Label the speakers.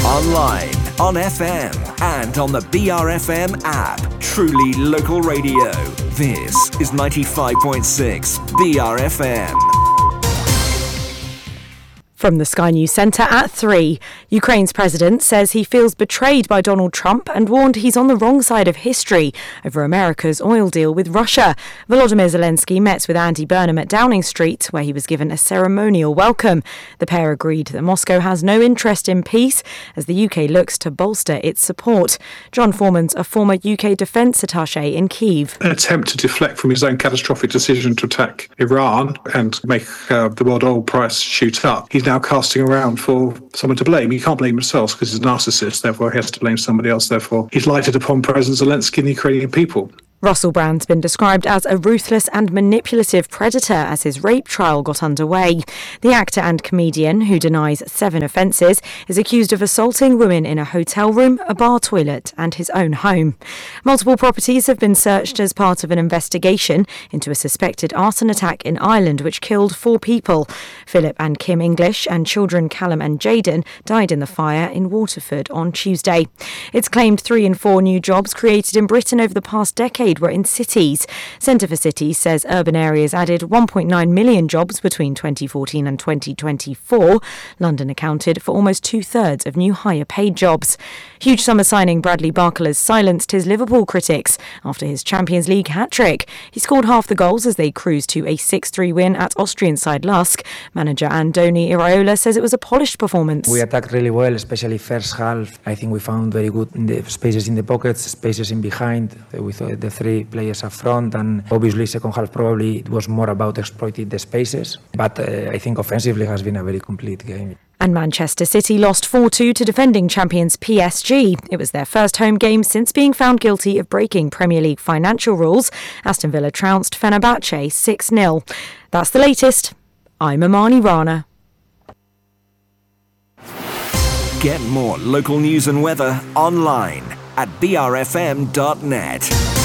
Speaker 1: Online, on FM, and on the BRFM app. Truly local radio. This is 95.6 BRFM.
Speaker 2: From the Sky News Centre at 3, Ukraine's president says he feels betrayed by Donald Trump and warned he's on the wrong side of history over America's oil deal with Russia. Volodymyr Zelensky met with Andy Burnham at Downing Street, where he was given a ceremonial welcome. The pair agreed that Moscow has no interest in peace as the UK looks to bolster its support. John Foreman's a former UK defence attaché in Kyiv.
Speaker 3: An attempt to deflect from his own catastrophic decision to attack Iran and make the world oil price shoot up. He's now casting around for someone to blame. He can't blame himself because he's a narcissist, therefore he has to blame somebody else. Therefore, he's lighted upon President Zelensky and the Ukrainian people.
Speaker 2: Russell Brand's been described as a ruthless and manipulative predator as his rape trial got underway. The actor and comedian, who denies 7 offences, is accused of assaulting women in a hotel room, a bar toilet and his own home. Multiple properties have been searched as part of an investigation into a suspected arson attack in Ireland which killed 4 people. Philip and Kim English and children Callum and Jayden died in the fire in Waterford on Tuesday. It's claimed 3 in 4 new jobs created in Britain over the past decade were in cities. Centre for Cities says urban areas added 1.9 million jobs between 2014 and 2024. London accounted for almost 2/3 of new higher paid jobs. Huge summer signing Bradley Barcola has silenced his Liverpool critics after his Champions League hat-trick. He scored half the goals as they cruised to a 6-3 win at Austrian side Lusk. Manager Andoni Iraola says it was a polished performance.
Speaker 4: We attacked really well, especially first half. I think we found very good in the spaces in the pockets, spaces in behind with the 3 players up front, and obviously second half probably it was more about exploiting the spaces, but I think offensively has been a very complete game.
Speaker 2: And Manchester City lost 4-2 to defending champions PSG. It was their first home game since being found guilty of breaking Premier League financial rules. Aston Villa trounced Fenerbahce 6-0. That's the latest. I'm Amani Rana.
Speaker 1: Get more local news and weather online at brfm.net.